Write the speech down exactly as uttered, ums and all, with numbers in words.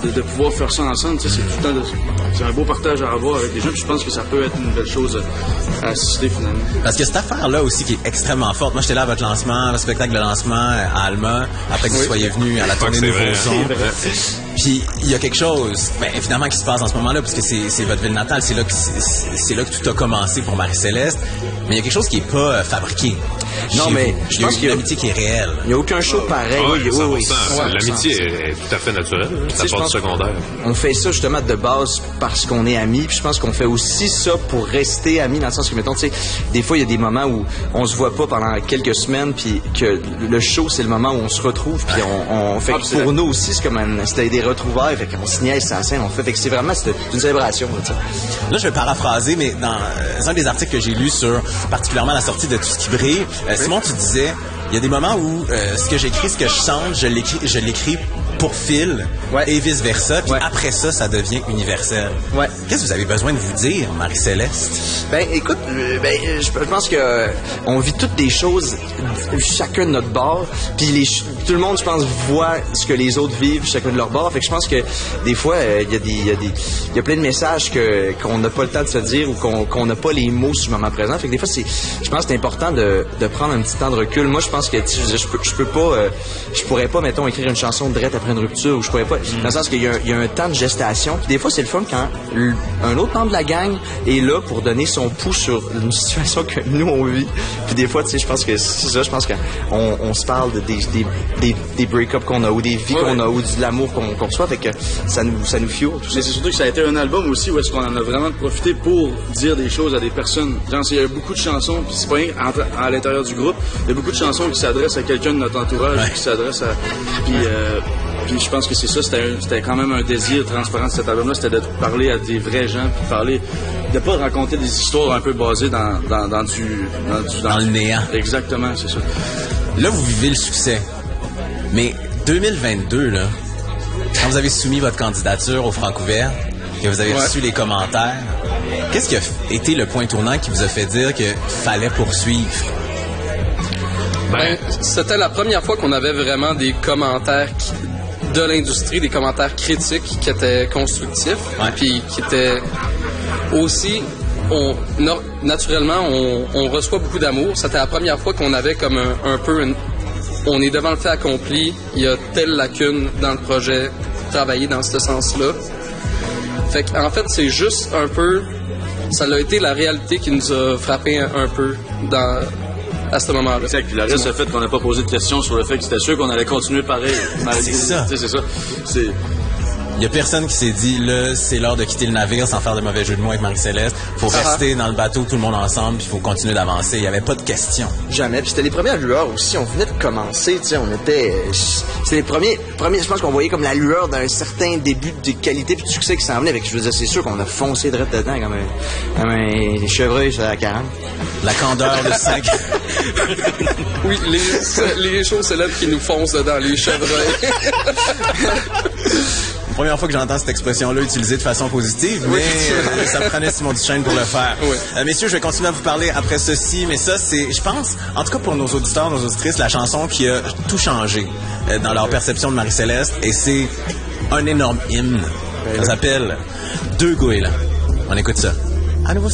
de, de pouvoir faire ça ensemble, c'est tout le temps de, c'est un beau partage à avoir avec les gens, puis je pense que ça peut être une belle chose à, à assister finalement. Parce que cette affaire-là aussi qui est extrêmement forte. Moi, j'étais là à votre lancement, le spectacle de lancement à Alma, après que oui. vous soyez venu à la tournée Nouveau Son. Puis il y a quelque chose, ben, évidemment, qui se passe en ce moment-là, parce que c'est, c'est votre ville natale, c'est là, que, c'est, c'est là que tout a commencé pour Marie-Céleste, mais il y a quelque chose qui n'est pas euh, fabriqué. Non, mais vous. je pense qu'il y a une amitié qui est réelle. Il n'y a aucun show pareil. Ah, oui, oui, oui, oui. Ouais, l'amitié est, est tout à fait naturelle. Ça part du secondaire. On fait ça justement de base parce qu'on est amis, puis je pense qu'on fait aussi ça pour rester amis, dans le sens que, mettons, tu sais, des fois, il y a des moments où on se voit pas pendant quelques semaines, puis que le show, c'est le moment où on se retrouve, puis on, on fait que pour nous aussi, c'est comme un, c'était des retrouvailles, fait qu'on se niaise sur la scène, on fait, fait que c'est vraiment c'est une célébration. Là, là, je vais paraphraser, mais dans euh, un des articles que j'ai lu sur particulièrement la sortie de Tout ce qui brille, euh, oui. Simon, tu disais, il y a des moments où euh, ce que j'écris, ce que je chante, je l'écris, je l'écris pour Phil ouais. et vice-versa, puis ouais. après ça, ça devient universel. Ouais. Qu'est-ce que vous avez besoin de vous dire, Marie-Céleste? Ben, écoute, euh, ben, je, je pense que euh, on vit toutes des choses, chacun de notre bord, puis les, tout le monde, je pense, voit ce que les autres vivent, chacun de leur bord. Fait que je pense que des fois, il euh, y a des, il y a des, il y a plein de messages que qu'on n'a pas le temps de se dire ou qu'on qu'on n'a pas les mots sur le moment présent. Fait que des fois, c'est, je pense, que c'est important de, de prendre un petit temps de recul. Moi, je pense que je, je peux, je peux pas, euh, je pourrais pas, mettons, écrire une chanson direct après une rupture, ou je pourrais pas, mm. dans le sens qu'il y a, il y a un temps de gestation. Puis des fois, c'est le fun quand un autre membre de la gang est là pour donner son pouls sur une situation que nous on vit. Puis des fois, tu sais, je pense que c'est ça. Je pense qu'on on se parle de des des des, des break-ups qu'on a ou des vies ouais, qu'on a ou de l'amour qu'on, qu'on reçoit. Fait que ça nous ça nous fuel. Tout ça. Mais c'est surtout que ça a été un album aussi où est-ce qu'on en a vraiment profité pour dire des choses à des personnes. Genre, il y a beaucoup de chansons, puis c'est pas rien à, à l'intérieur du groupe. Il y a beaucoup de chansons qui s'adressent à quelqu'un de notre entourage, ouais. qui s'adressent à puis euh, Puis je pense que c'est ça, c'était, un, c'était quand même un désir transparent de cet album-là, c'était de parler à des vrais gens, puis parler, de pas raconter des histoires un peu basées dans, dans, dans du... Dans, du, dans, dans le néant. Exactement, c'est ça. Là, vous vivez le succès. Mais deux mille vingt-deux, là, quand vous avez soumis votre candidature au Francouvert, que vous avez ouais. reçu les commentaires, qu'est-ce qui a été le point tournant qui vous a fait dire qu'il fallait poursuivre? Ben, c'était la première fois qu'on avait vraiment des commentaires qui, de l'industrie, des commentaires critiques qui étaient constructifs, ouais. puis qui étaient aussi, on, no, naturellement, on, on reçoit beaucoup d'amour. C'était la première fois qu'on avait comme un, un peu, une, on est devant le fait accompli, il y a telle lacune dans le projet, travailler dans ce sens-là. Fait qu'en fait, c'est juste un peu, ça a été la réalité qui nous a frappé un, un peu dans... à ce moment-là. Exact. Puis le reste, le fait qu'on n'a pas posé de questions sur le fait que c'était sûr qu'on allait continuer pareil. C'est ça. C'est ça. C'est... Il y a personne qui s'est dit, là, c'est l'heure de quitter le navire sans faire de mauvais jeu de mots avec Marie-Céleste. Faut ah rester ah. dans le bateau, tout le monde ensemble, puis il faut continuer d'avancer. Il n'y avait pas de questions. Jamais. Puis c'était les premières lueurs aussi. On venait de commencer, tu sais, on était... C'était les premiers... premiers je pense qu'on voyait comme la lueur d'un certain début de qualité puis de succès qui s'en venait. Avec, je veux dire, c'est sûr qu'on a foncé direct dedans comme un, comme un chevreuil sur la quarante. La candeur de cinq. Oui, les, les choses célèbres qui nous foncent dedans, les chevreuils. Première fois que j'entends cette expression-là utilisée de façon positive, mais oui. euh, ça prenait Simon Duchesne pour le faire. Oui. Euh, messieurs, je vais continuer à vous parler après ceci, mais ça, c'est, je pense, en tout cas pour nos auditeurs, nos auditrices, la chanson qui a tout changé euh, dans leur perception de Marie-Céleste, et c'est un énorme hymne. Ça s'appelle Deux goélands. On écoute ça. À nouveau.